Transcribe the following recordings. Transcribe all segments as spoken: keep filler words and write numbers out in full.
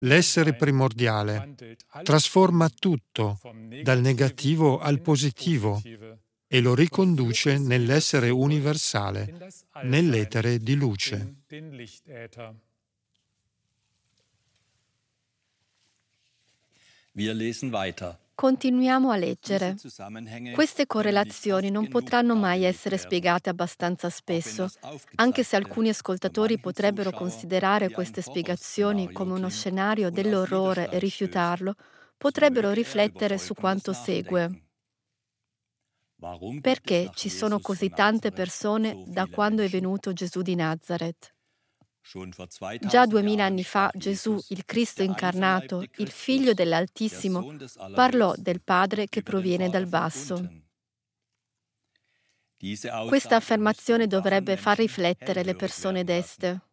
L'essere primordiale trasforma tutto dal negativo al positivo e lo riconduce nell'essere universale, nell'etere di luce. Wir lesen weiter. Continuiamo a leggere. Queste correlazioni non potranno mai essere spiegate abbastanza spesso, anche se alcuni ascoltatori potrebbero considerare queste spiegazioni come uno scenario dell'orrore e rifiutarlo, potrebbero riflettere su quanto segue. Perché ci sono così tante persone da quando è venuto Gesù di Nazaret? Già duemila anni fa Gesù, il Cristo incarnato, il Figlio dell'Altissimo, parlò del Padre che proviene dal basso. Questa affermazione dovrebbe far riflettere le persone deste.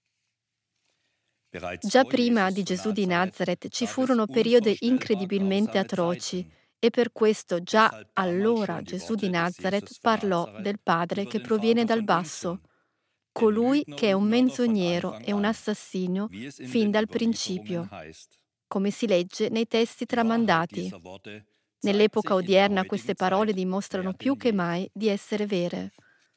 Già prima di Gesù di Nazaret ci furono periodi incredibilmente atroci e per questo già allora Gesù di Nazaret parlò del Padre che proviene dal basso, colui che è un menzognero e un assassino fin dal principio, come si legge nei testi tramandati. Nell'epoca odierna queste parole dimostrano più che mai di essere vere.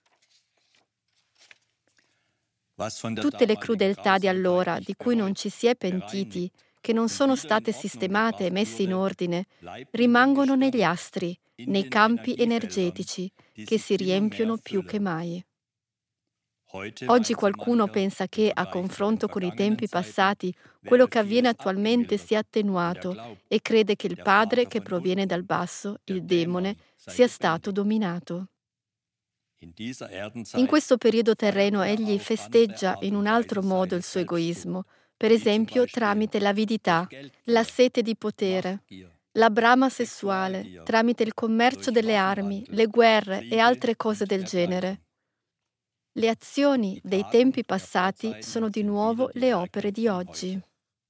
Tutte le crudeltà di allora, di cui non ci si è pentiti, che non sono state sistemate e messe in ordine, rimangono negli astri, nei campi energetici, che si riempiono più che mai. Oggi qualcuno pensa che, a confronto con i tempi passati, quello che avviene attualmente sia attenuato e crede che il padre che proviene dal basso, il demone, sia stato dominato. In questo periodo terreno egli festeggia in un altro modo il suo egoismo, per esempio tramite l'avidità, la sete di potere, la brama sessuale, tramite il commercio delle armi, le guerre e altre cose del genere. Le azioni dei tempi passati sono di nuovo le opere di oggi.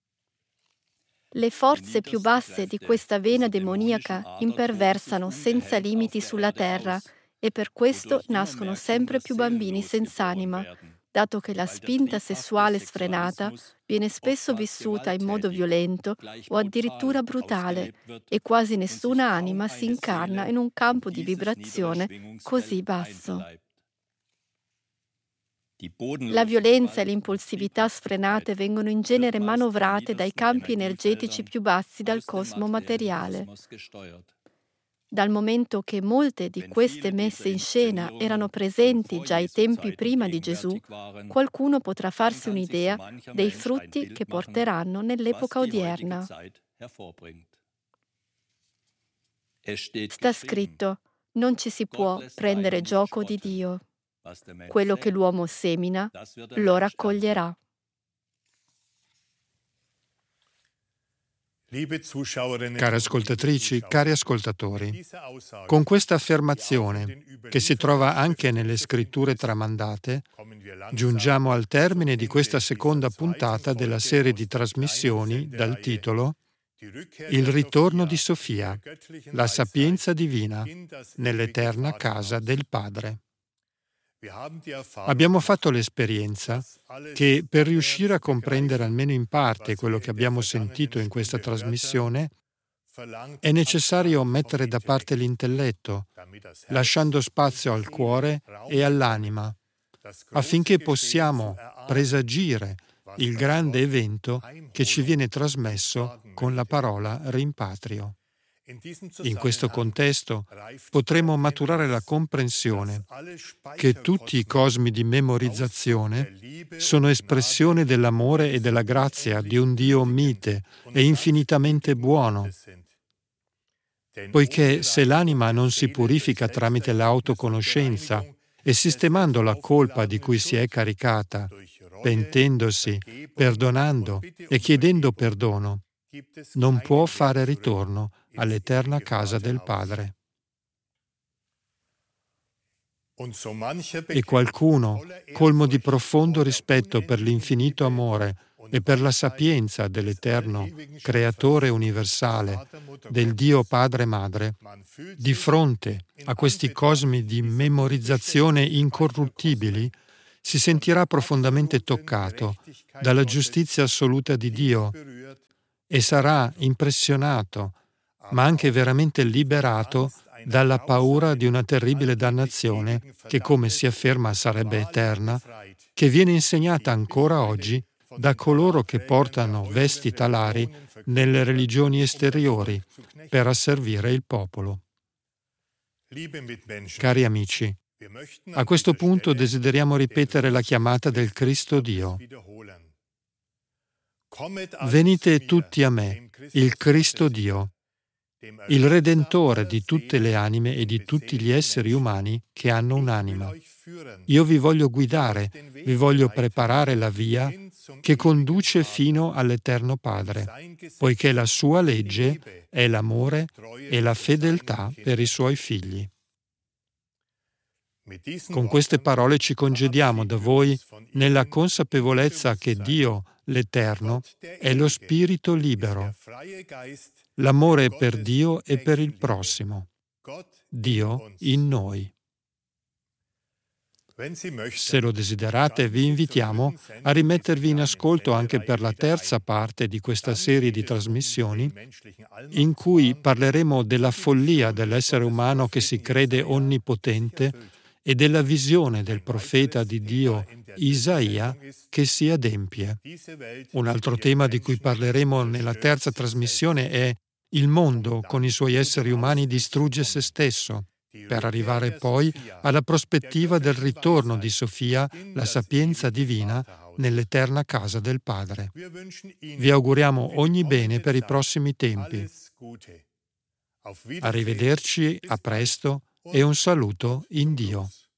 Le forze più basse di questa vena demoniaca imperversano senza limiti sulla terra e per questo nascono sempre più bambini senz'anima, dato che la spinta sessuale sfrenata viene spesso vissuta in modo violento o addirittura brutale e quasi nessuna anima si incarna in un campo di vibrazione così basso. La violenza e l'impulsività sfrenate vengono in genere manovrate dai campi energetici più bassi del cosmo materiale. Dal momento che molte di queste messe in scena erano presenti già ai tempi prima di Gesù, qualcuno potrà farsi un'idea dei frutti che porteranno nell'epoca odierna. Sta scritto: non ci si può prendere gioco di Dio. Quello che l'uomo semina, lo raccoglierà. Care ascoltatrici, cari ascoltatori, con questa affermazione, che si trova anche nelle scritture tramandate, giungiamo al termine di questa seconda puntata della serie di trasmissioni dal titolo Il ritorno di Sofia, la sapienza divina, nell'eterna casa del Padre. Abbiamo fatto l'esperienza che per riuscire a comprendere almeno in parte quello che abbiamo sentito in questa trasmissione è necessario mettere da parte l'intelletto, lasciando spazio al cuore e all'anima, affinché possiamo presagire il grande evento che ci viene trasmesso con la parola rimpatrio. In questo contesto potremo maturare la comprensione che tutti i cosmi di memorizzazione sono espressione dell'amore e della grazia di un Dio mite e infinitamente buono, poiché se l'anima non si purifica tramite l'autoconoscenza e sistemando la colpa di cui si è caricata, pentendosi, perdonando e chiedendo perdono, non può fare ritorno all'eterna casa del Padre. E qualcuno, colmo di profondo rispetto per l'infinito amore e per la sapienza dell'eterno Creatore universale, del Dio Padre e Madre, di fronte a questi cosmi di memorizzazione incorruttibili, si sentirà profondamente toccato dalla giustizia assoluta di Dio e sarà impressionato, ma anche veramente liberato dalla paura di una terribile dannazione che, come si afferma, sarebbe eterna, che viene insegnata ancora oggi da coloro che portano vesti talari nelle religioni esteriori per asservire il popolo. Cari amici, a questo punto desideriamo ripetere la chiamata del Cristo Dio. Venite tutti a me, il Cristo Dio, il Redentore di tutte le anime e di tutti gli esseri umani che hanno un'anima. Io vi voglio guidare, vi voglio preparare la via che conduce fino all'Eterno Padre, poiché la sua legge è l'amore e la fedeltà per i suoi figli. Con queste parole ci congediamo da voi nella consapevolezza che Dio, l'Eterno, è lo Spirito libero, l'amore per Dio e per il prossimo, Dio in noi. Se lo desiderate, vi invitiamo a rimettervi in ascolto anche per la terza parte di questa serie di trasmissioni, in cui parleremo della follia dell'essere umano che si crede onnipotente e della visione del profeta di Dio Isaia che si adempie. Un altro tema di cui parleremo nella terza trasmissione è il mondo con i suoi esseri umani distrugge se stesso, per arrivare poi alla prospettiva del ritorno di Sofia, la sapienza divina, nell'eterna casa del Padre. Vi auguriamo ogni bene per i prossimi tempi. Arrivederci, a presto e un saluto in Dio.